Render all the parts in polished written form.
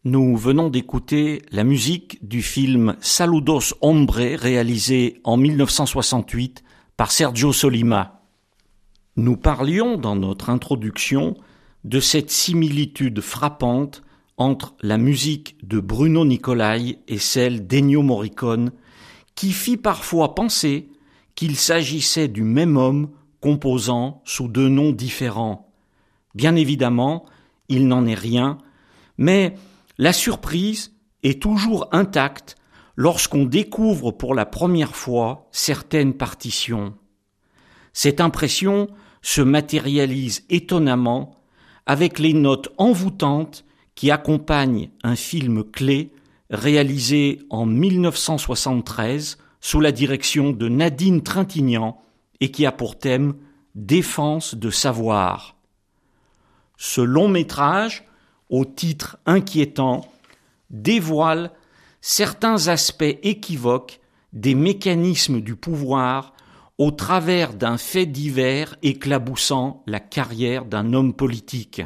Nous venons d'écouter la musique du film Saludos Hombre, réalisé en 1968 par Sergio Solima. Nous parlions dans notre introduction de cette similitude frappante entre la musique de Bruno Nicolai et celle d'Ennio Morricone, qui fit parfois penser qu'il s'agissait du même homme composant sous deux noms différents. Bien évidemment, il n'en est rien, mais la surprise est toujours intacte lorsqu'on découvre pour la première fois certaines partitions. Cette impression se matérialise étonnamment avec les notes envoûtantes qui accompagnent un film clé réalisé en 1973 sous la direction de Nadine Trintignant et qui a pour thème « Défense de savoir ». Ce long métrage, au titre inquiétant, dévoile certains aspects équivoques des mécanismes du pouvoir au travers d'un fait divers éclaboussant la carrière d'un homme politique.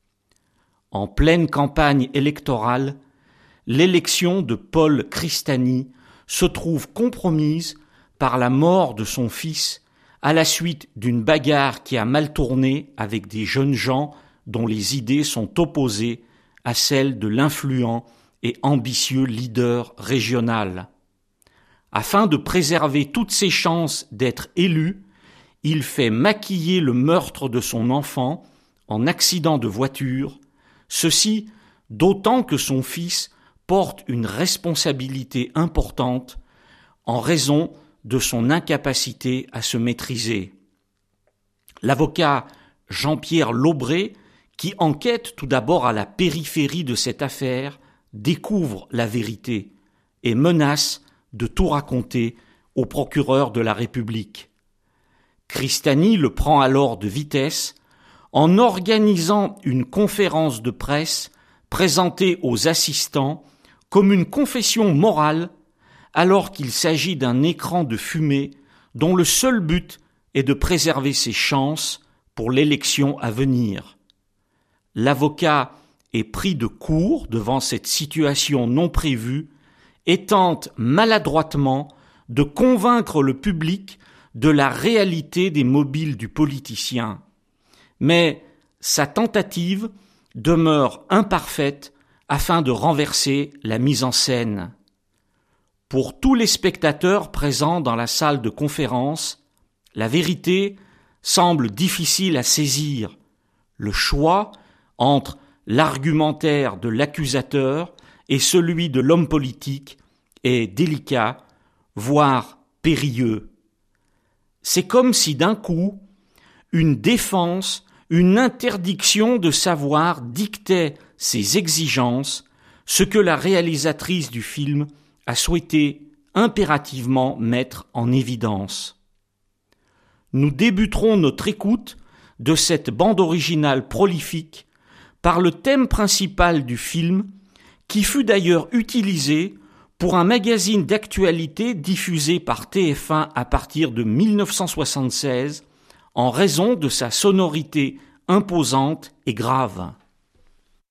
En pleine campagne électorale, l'élection de Paul Cristani se trouve compromise par la mort de son fils à la suite d'une bagarre qui a mal tourné avec des jeunes gens dont les idées sont opposées à celles de l'influent et ambitieux leader régional. Afin de préserver toutes ses chances d'être élu, il fait maquiller le meurtre de son enfant en accident de voiture, ceci d'autant que son fils porte une responsabilité importante en raison de son incapacité à se maîtriser. L'avocat Jean-Pierre Laubré, qui enquête tout d'abord à la périphérie de cette affaire, découvre la vérité et menace de tout raconter au procureur de la République. Cristani le prend alors de vitesse en organisant une conférence de presse présentée aux assistants comme une confession morale alors qu'il s'agit d'un écran de fumée dont le seul but est de préserver ses chances pour l'élection à venir. L'avocat est pris de court devant cette situation non prévue et tente maladroitement de convaincre le public de la réalité des mobiles du politicien. Mais sa tentative demeure imparfaite afin de renverser la mise en scène. Pour tous les spectateurs présents dans la salle de conférence, la vérité semble difficile à saisir. Le choix entre l'argumentaire de l'accusateur et celui de l'homme politique est délicat, voire périlleux. C'est comme si d'un coup, une défense, une interdiction de savoir dictait ses exigences, ce que la réalisatrice du film a souhaité impérativement mettre en évidence. Nous débuterons notre écoute de cette bande originale prolifique par le thème principal du film, qui fut d'ailleurs utilisé pour un magazine d'actualité diffusé par TF1 à partir de 1976 en raison de sa sonorité imposante et grave.